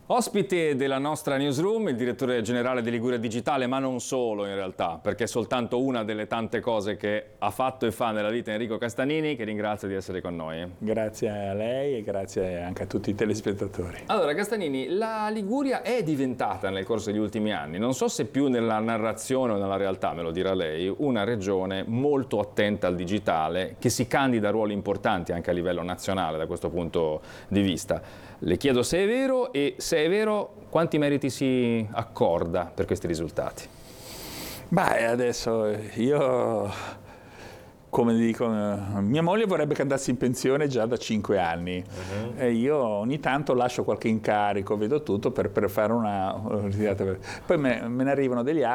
Ospite della nostra newsroom, il direttore generale di Liguria Digitale, ma non solo in realtà, perché è soltanto una delle tante cose che ha fatto e fa nella vita Enrico Castanini, che ringrazio di essere con noi. Grazie a lei e grazie anche a tutti i telespettatori. Allora Castanini, la Liguria è diventata nel corso degli ultimi anni, non so se più nella narrazione o nella realtà, me lo dirà lei, una regione molto attenta al digitale, che si candida a ruoli importanti anche a livello nazionale da questo punto di vista. Le chiedo se è vero e se è vero quanti meriti si accorda per questi risultati. Beh, adesso io, come dico, mia moglie vorrebbe che andassi in pensione già da 5 anni e io ogni tanto lascio qualche incarico, vedo tutto per fare una ritirata. Poi me ne arrivano degli